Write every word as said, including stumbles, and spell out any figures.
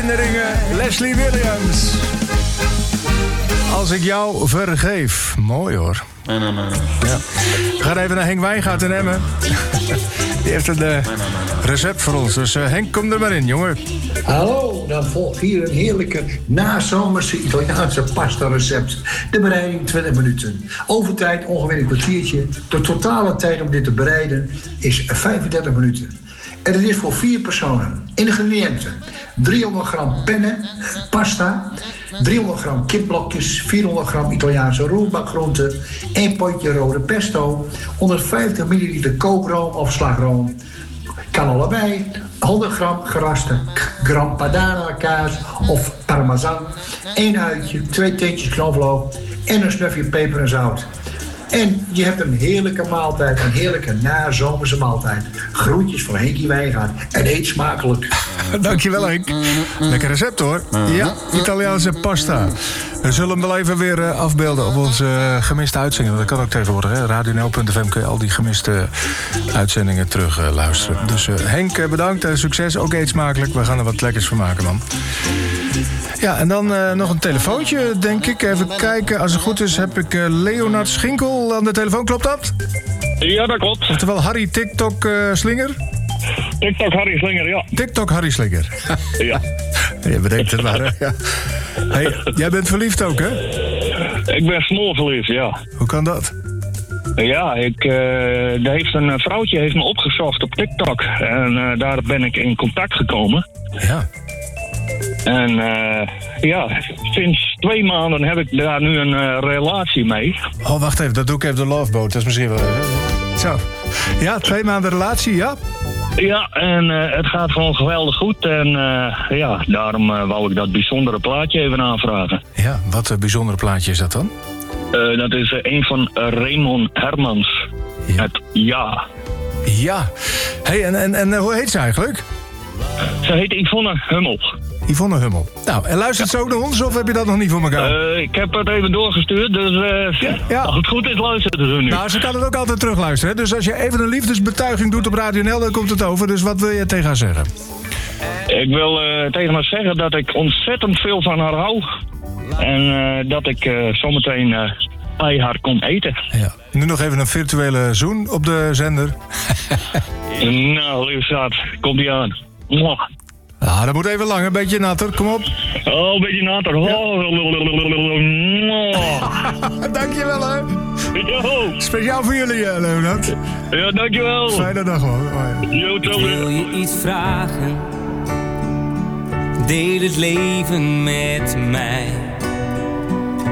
herinneringen. Leslie Williams. Als ik jou vergeef. Mooi hoor. Nee, nee, nee. Ja. We gaan even naar Henk Wijngaard in Emmen. Die heeft een uh, recept voor ons. Dus uh, Henk, kom er maar in, jongen. Hallo, dan volgt hier een heerlijke nazomerse Italiaanse pasta recept. De bereiding twintig minuten. Overtijd ongeveer een kwartiertje. De totale tijd om dit te bereiden is vijfendertig minuten. En het is voor vier personen. Ingrediënten: driehonderd gram penne, pasta, driehonderd gram kipblokjes, vierhonderd gram Italiaanse roerbakgroenten, één potje rode pesto, honderdvijftig milliliter kookroom of slagroom. Kan allebei. honderd gram geraste gram padano kaas of parmesan, één uitje, twee teentjes knoflook en een snufje peper en zout. En je hebt een heerlijke maaltijd, een heerlijke nazomerse maaltijd. Groetjes van Henkie Wijngaard en eet smakelijk. Dankjewel, Henk. Lekker recept hoor. Ja, Italiaanse pasta. We zullen hem wel even weer uh, afbeelden op onze uh, gemiste uitzendingen. Dat kan ook tegenwoordig. Hè? radio n l punt f m kun je al die gemiste uitzendingen terug uh, luisteren. Dus uh, Henk, uh, bedankt en succes. Ook eet smakelijk. We gaan er wat lekkers van maken, man. Ja, en dan uh, nog een telefoontje, denk ik. Even kijken. Als het goed is, heb ik uh, Leonard Schinkel aan de telefoon. Klopt dat? Ja, dat klopt. Oftewel Harry TikTok uh, Slinger? TikTok Harry Slinger, ja. TikTok Harry Slinger. Ja. Je bedenkt het maar, hè? Ja. Hey, jij bent verliefd ook, hè? Ik ben smoorverliefd, ja. Hoe kan dat? Ja, ik, uh, er heeft een vrouwtje heeft me opgezocht op TikTok. En uh, daar ben ik in contact gekomen. Ja. En uh, ja, sinds twee maanden heb ik daar nu een uh, relatie mee. Oh, wacht even, dat doe ik even de loveboat. Dat is misschien wel... Zo. Ja, twee maanden relatie, ja? Ja, en uh, het gaat gewoon geweldig goed. En uh, ja, daarom uh, wou ik dat bijzondere plaatje even aanvragen. Ja, wat een bijzondere plaatje is dat dan? Uh, dat is uh, een van uh, Raymond Hermans. Ja. Het Ja. Ja. Hey, en, en, en hoe heet ze eigenlijk? Ze heet Yvonne Hummel. Yvonne Hummel. Nou, en luistert ze ook naar ons of heb je dat nog niet voor elkaar? Uh, ik heb het even doorgestuurd, dus uh, ja, ja. als het goed is, luisteren ze nu. Nou, ze kan het ook altijd terugluisteren. Hè? Dus als je even een liefdesbetuiging doet op Radio N L, dan komt het over. Dus wat wil je tegen haar zeggen? Ik wil uh, tegen haar zeggen dat ik ontzettend veel van haar hou. En uh, dat ik uh, zometeen uh, bij haar kom eten. Ja. Nu nog even een virtuele zoen op de zender. Nou, lieve schat, komt die aan. Mwah. Ah, dat moet even lang, een beetje natter, kom op. Oh, een beetje natter. Ja. Oh. Dankjewel, hè. Yo. Speciaal voor jullie, Leonard. Ja, dankjewel. Fijne dag, hoor. Yo, wil je iets vragen? Deel het leven met mij.